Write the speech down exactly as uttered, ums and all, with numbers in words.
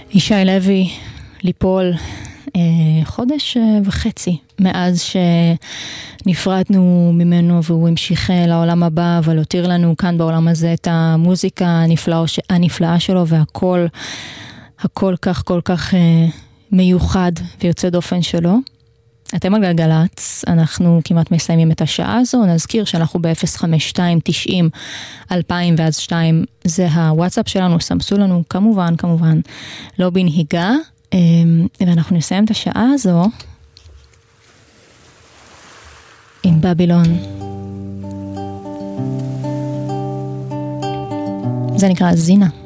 ישי לוי, ליפול, חודש וחצי מאז שנפרדנו ממנו והוא המשיך לעולם הבא, אבל הותיר לנו כאן בעולם הזה את המוזיקה הנפלאה, הנפלאה שלו, והכל הכל כך כל כך מיוחד ויוצא דופן שלו. אתם על גלגלץ, אנחנו כמעט מסיימים את השעה הזו. נזכיר שאנחנו ב-אפס חמש שתיים תשעים אלפיים ואז שתיים, זה הוואטסאפ שלנו, סמסו לנו כמובן, כמובן, לא בנהיגה. ואנחנו נסיים את השעה הזו עם בבילון. זה נקרא זינה.